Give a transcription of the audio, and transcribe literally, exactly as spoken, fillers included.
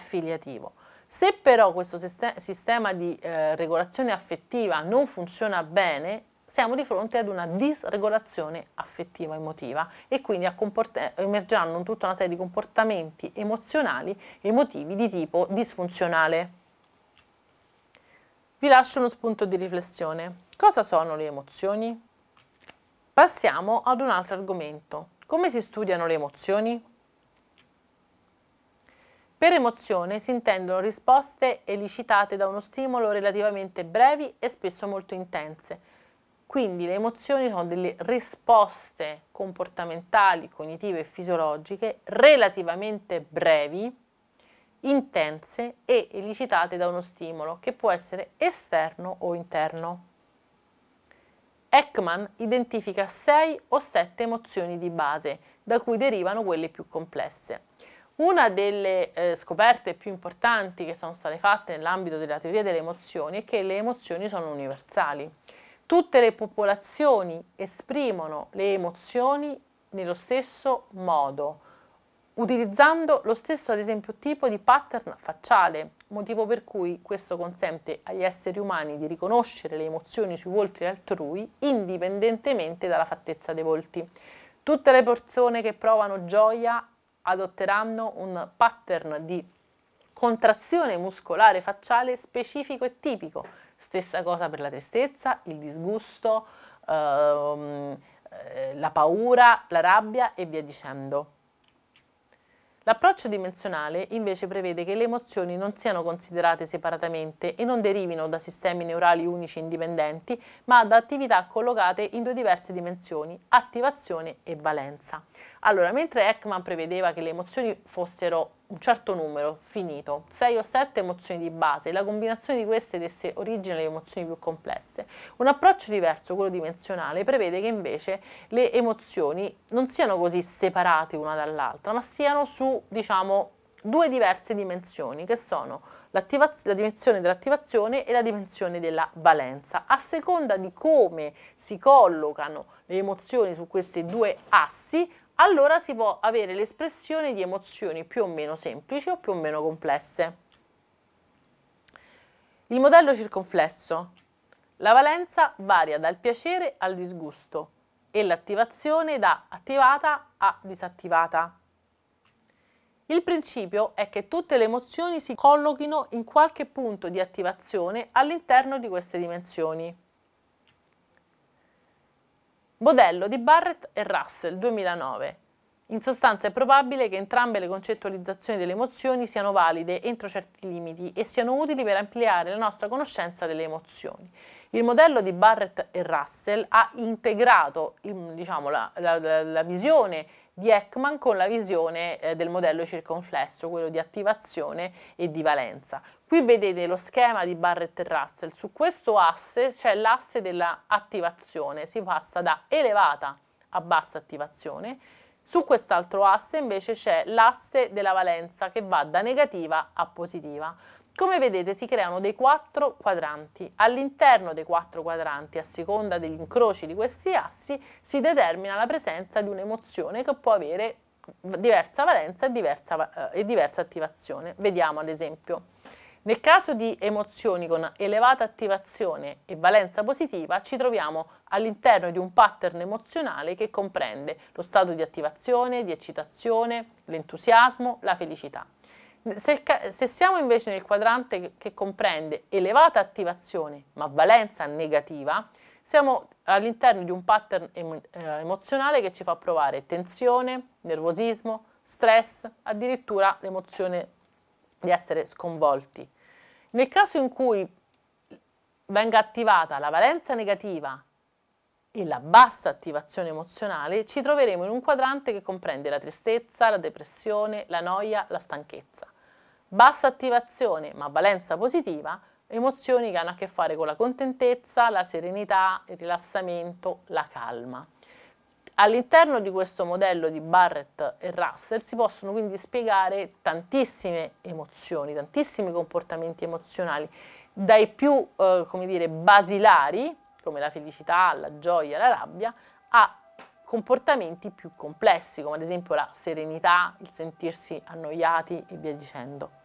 affiliativo. Se però questo sistema di eh, regolazione affettiva non funziona bene, siamo di fronte ad una disregolazione affettiva emotiva e quindi a emergeranno tutta una serie di comportamenti emozionali e emotivi di tipo disfunzionale. Vi lascio uno spunto di riflessione. Cosa sono le emozioni? Passiamo ad un altro argomento. Come si studiano le emozioni? Per emozione si intendono risposte elicitate da uno stimolo relativamente brevi e spesso molto intense. Quindi le emozioni sono delle risposte comportamentali, cognitive e fisiologiche relativamente brevi, intense e elicitate da uno stimolo che può essere esterno o interno. Ekman identifica sei o sette emozioni di base, da cui derivano quelle più complesse. Una delle eh, scoperte più importanti che sono state fatte nell'ambito della teoria delle emozioni è che le emozioni sono universali. Tutte le popolazioni esprimono le emozioni nello stesso modo, utilizzando lo stesso, ad esempio, tipo di pattern facciale, motivo per cui questo consente agli esseri umani di riconoscere le emozioni sui volti altrui indipendentemente dalla fattezza dei volti. Tutte le persone che provano gioia adotteranno un pattern di contrazione muscolare facciale specifico e tipico. Stessa cosa per la tristezza, il disgusto, ehm, eh, la paura, la rabbia e via dicendo. L'approccio dimensionale invece prevede che le emozioni non siano considerate separatamente e non derivino da sistemi neurali unici indipendenti, ma da attività collocate in due diverse dimensioni, attivazione e valenza. Allora, mentre Ekman prevedeva che le emozioni fossero un certo numero, finito, sei o sette emozioni di base, la combinazione di queste desse origine alle emozioni più complesse, un approccio diverso, quello dimensionale, prevede che invece le emozioni non siano così separate una dall'altra, ma stiano su, diciamo, due diverse dimensioni, che sono la dimensione dell'attivazione e la dimensione della valenza. A seconda di come si collocano le emozioni su questi due assi, allora si può avere l'espressione di emozioni più o meno semplici o più o meno complesse. Il modello circonflesso. La valenza varia dal piacere al disgusto e l'attivazione da attivata a disattivata. Il principio è che tutte le emozioni si collochino in qualche punto di attivazione all'interno di queste dimensioni. Modello di Barrett e Russell, duemilanove. In sostanza è probabile che entrambe le concettualizzazioni delle emozioni siano valide entro certi limiti e siano utili per ampliare la nostra conoscenza delle emozioni. Il modello di Barrett e Russell ha integrato il, diciamo, la, la, la visione di Ekman con la visione eh, del modello circonflesso, quello di attivazione e di valenza. Qui vedete lo schema di Barrett e Russell. Su questo asse c'è l'asse dell'attivazione, si passa da elevata a bassa attivazione. Su quest'altro asse invece c'è l'asse della valenza che va da negativa a positiva. Come vedete si creano dei quattro quadranti. All'interno dei quattro quadranti, a seconda degli incroci di questi assi, si determina la presenza di un'emozione che può avere diversa valenza e diversa, eh, e diversa attivazione. Vediamo ad esempio. Nel caso di emozioni con elevata attivazione e valenza positiva, ci troviamo all'interno di un pattern emozionale che comprende lo stato di attivazione, di eccitazione, l'entusiasmo, la felicità. Se, se siamo invece nel quadrante che, che comprende elevata attivazione ma valenza negativa, siamo all'interno di un pattern em, eh, emozionale che ci fa provare tensione, nervosismo, stress, addirittura l'emozione di essere sconvolti. Nel caso in cui venga attivata la valenza negativa e la bassa attivazione emozionale, ci troveremo in un quadrante che comprende la tristezza, la depressione, la noia, la stanchezza. Bassa attivazione ma valenza positiva, emozioni che hanno a che fare con la contentezza, la serenità, il rilassamento, la calma. All'interno di questo modello di Barrett e Russell si possono quindi spiegare tantissime emozioni, tantissimi comportamenti emozionali, dai più eh, come dire, basilari, come la felicità, la gioia, la rabbia, a comportamenti più complessi, come ad esempio la serenità, il sentirsi annoiati e via dicendo.